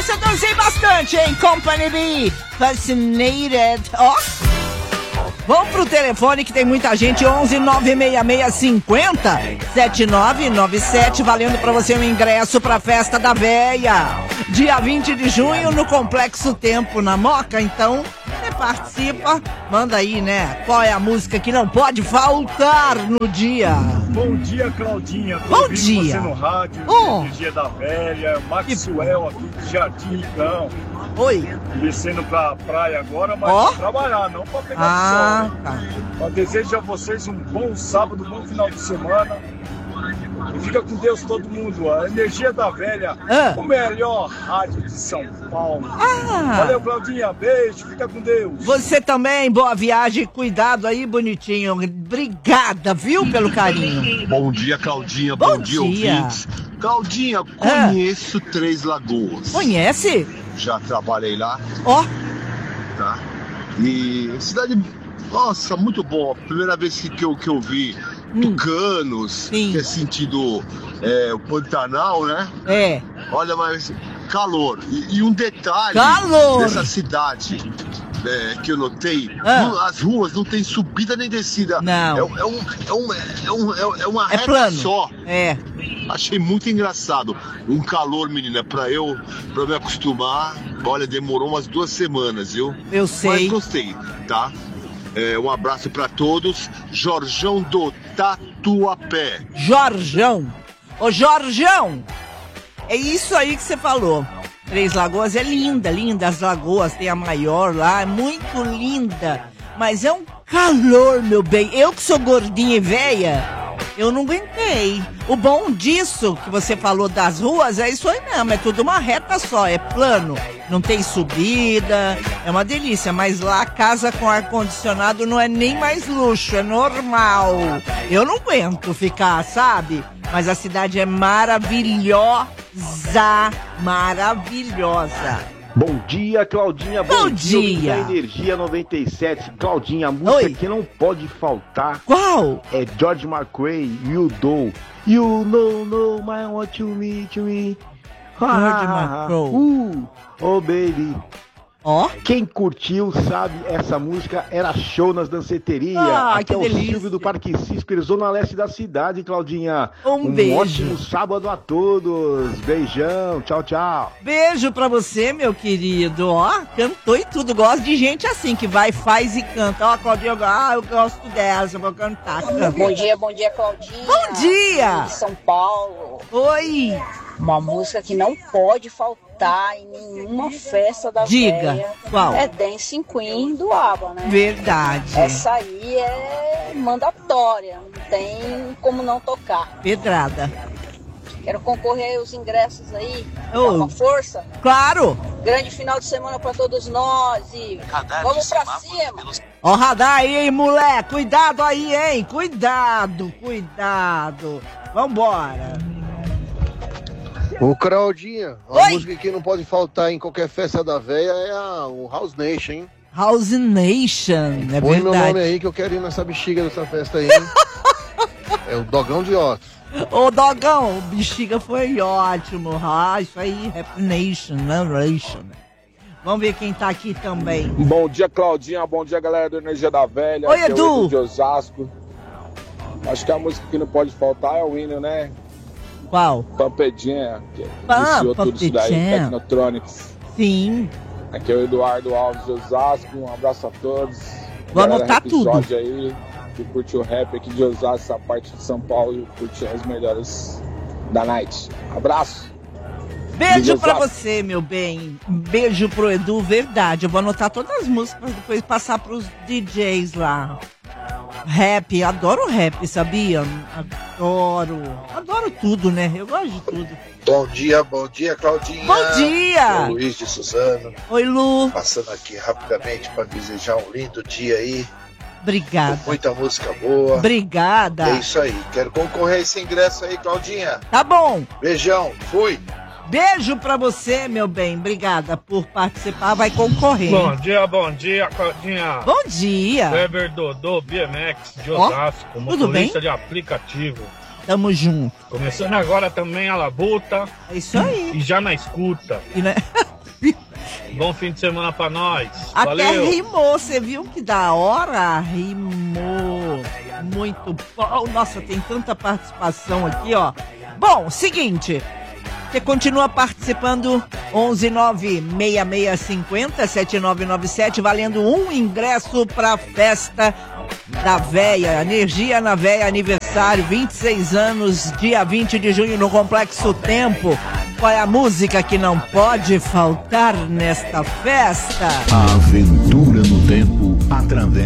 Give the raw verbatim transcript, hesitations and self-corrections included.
Essa eu dancei bastante, hein? Company B, Fascinated. Ó. Vamos pro telefone que tem muita gente, onze nove seis seis cinco zero sete nove nove sete, valendo pra você um ingresso pra Festa da Véia, dia vinte de junho no Complexo Tempo, na Moca. Então, você participa, manda aí, né? Qual é a música que não pode faltar no dia? Bom dia, Claudinha. Tô Bom ouvindo dia. você no rádio, Oh. Energia da Velha, Maxwell aqui de Jardim Ricão. Oi. Descendo pra praia agora, mas Ó. pra trabalhar, não pra pegar Ah, sol. tá. Eu desejo a vocês um bom sábado, um bom final de semana. E fica com Deus todo mundo. A Energia da Velha, Ah. o melhor rádio de São Paulo. Ah. Valeu, Claudinha. Beijo, fica com Deus. Você também, boa viagem, cuidado aí, bonitinho. Obrigada, viu, pelo carinho. Bom dia, Claudinha. Bom, Bom dia, dia. ouvintes. Claudinha, conheço Três Lagoas. Conhece? Já trabalhei lá, Ó, tá? E cidade, nossa, muito boa. Primeira vez que, que, eu, que eu vi tucanos, Sim. que é sentido é, o Pantanal, né? é. Olha, mas calor. E, e um detalhe Calor! dessa cidade é, que eu notei, Ah. não- as ruas não tem subida nem descida. Não. É, um- é, um, é, um, é, um, é um- é uma É reta plano. só. É. Achei muito engraçado. Um calor, menina, pra eu, pra me acostumar. Olha, demorou umas duas semanas, viu? Eu sei. Mas gostei, tá? É, um abraço pra todos. Jorjão do Tatuapé. Jorjão. Ô, Jorjão, é isso aí que você falou. Três Lagoas é linda, linda. As lagoas, tem a maior lá, é muito linda. Mas é um calor, meu bem. Eu que sou gordinha e velha, eu não aguentei. O bom disso que você falou das ruas é isso aí mesmo. É tudo uma reta só, é plano. Não tem subida, é uma delícia. Mas lá, casa com ar-condicionado não é nem mais luxo, é normal. Eu não aguento ficar, sabe? Mas a cidade é maravilhosa, maravilhosa. Bom dia, Claudinha. Bom dia. dia. Da Energia noventa e sete. Claudinha, a música Oi. que não pode faltar Qual? é George McRae, You Do. You know, know, my want to meet me. George McRae. Uh, oh, baby. Ó. Quem curtiu sabe, essa música era show nas danceterias. Ah, Até que o delícia. Silvio do Parque Cisco, eles Zona Leste da cidade, Claudinha. Um beijo. ótimo sábado a todos. Beijão, tchau, tchau. Beijo pra você, meu querido. Ó, cantou e tudo. Gosto de gente assim, que vai, faz e canta. Ó, Claudinha, ah, eu gosto dessa, vou cantar. Bom dia, bom dia, Claudinha. Bom dia. De São Paulo. Oi. Uma música que não pode faltar em nenhuma festa da Diga, véia qual? é Dancing Queen do ABBA, né? Verdade. Essa aí é mandatória, não tem como não tocar. Pedrada. Quero concorrer aos ingressos aí, Oh. dá uma força. Claro. Grande final de semana pra todos nós e vamos pra cima. Ó, radar aí, hein, moleque. Cuidado aí, hein. Cuidado, cuidado. Vambora. Ô, Claudinha, a Oi. música que não pode faltar em qualquer festa da véia é a, o House Nation, hein? House Nation, é Põe meu nome verdade. aí que eu quero ir nessa bexiga dessa festa aí, hein? É o Dogão de Otos. Ô, Dogão, o bexiga foi ótimo. Ah, isso aí, Rap Nation, não Nation. Vamos ver quem tá aqui também. Bom dia, Claudinha. Bom dia, galera do Energia da Velha. Oi, Aqui é o Edu. Edu de Osasco. Acho que a música que não pode faltar é o hino, né? Qual? Pampedinha, que Pam- iniciou tudo isso daí, Pampedinha. Technotronics. Sim. Aqui é o Eduardo Alves de Osasco. Um abraço a todos. Vou Galera, anotar episódio aí, que curtiu o rap aqui de Osasco, essa parte de São Paulo, e curtiu as melhores da night. Abraço. Beijo Beijo, pra Zap. você, meu bem. Beijo pro Edu, verdade. Eu vou anotar todas as músicas pra depois passar pros D Js lá. Rap, adoro rap, sabia? Adoro. Adoro tudo, né? Eu gosto de tudo. Bom dia, bom dia, Claudinha. Bom dia. Sou o Luiz de Suzano. Oi, Lu. Passando aqui rapidamente para desejar um lindo dia aí. Obrigada. Com muita música boa. Obrigada. É isso aí. Quero concorrer a esse ingresso aí, Claudinha. Tá bom. Beijão. Fui. Beijo pra você, meu bem. Obrigada por participar. Vai concorrer. Bom dia, bom dia, Claudinha. Bom dia. Weber Dodô, B M X de Ó, Osasco, tudo motorista bem? de aplicativo. Tamo junto. Começando agora também a labuta. É isso aí. E já na escuta. E, né? Bom fim de semana pra nós. Até Valeu. rimou, você viu que da hora? Rimou. Muito bom. Nossa, tem tanta participação aqui, ó. Bom, seguinte. Você continua participando, onze nove seis seis cinco zero sete nove nove sete, valendo um ingresso pra festa da Véia, Energia na Véia, aniversário, vinte e seis anos, dia vinte de junho no Complexo Tempo. Qual é a música que não pode faltar nesta festa? A aventura no tempo através